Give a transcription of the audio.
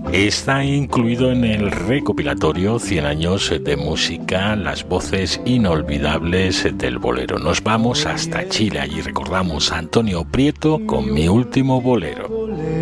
Está incluido en el recopilatorio 100 años de música, las voces inolvidables del bolero. Nos vamos hasta Chile, allí recordamos a Antonio Prieto con Mi último bolero.